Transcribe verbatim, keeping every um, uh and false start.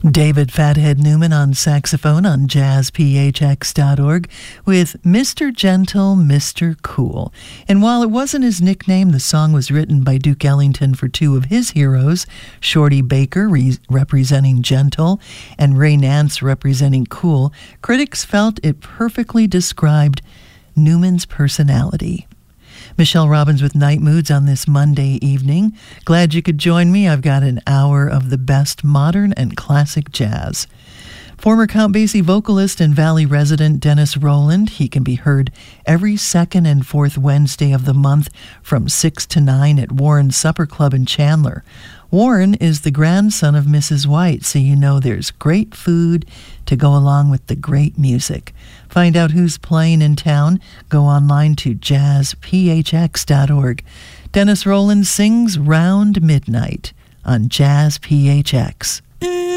David Fathead Newman on saxophone on jazz p h x dot org with Mister Gentle, Mister Cool. And while it wasn't his nickname, the song was written by Duke Ellington for two of his heroes, Shorty Baker re- representing gentle and Ray Nance representing cool. Critics felt it perfectly described Newman's personality. Michelle Robbins with Night Moods on this Monday evening. Glad you could join me. I've got an hour of the best modern and classic jazz. Former Count Basie vocalist and Valley resident Dennis Rowland. He can be heard every second and fourth Wednesday of the month from six to nine at Warren Supper Club in Chandler. Warren is the grandson of Missus White, so you know there's great food to go along with the great music. Find out who's playing in town. Go online to jazz p h x dot org. Dennis Rowland sings Round Midnight on Jazz P H X.